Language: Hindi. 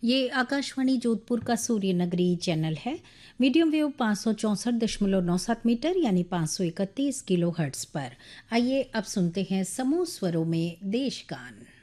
ये आकाशवाणी जोधपुर का सूर्य नगरी चैनल है। मीडियम वेव 564.97 मीटर यानी 531 किलो हर्ट्स पर। आइए अब सुनते हैं समूह स्वरों में देश गान।